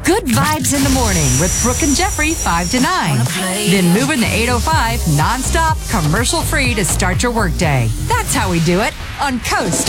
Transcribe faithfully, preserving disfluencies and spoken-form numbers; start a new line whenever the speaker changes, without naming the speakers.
Good vibes in the morning with Brooke and Jeffrey, five to nine. Then moving to eight oh five, nonstop, commercial free to start your workday. That's how we do it on Coast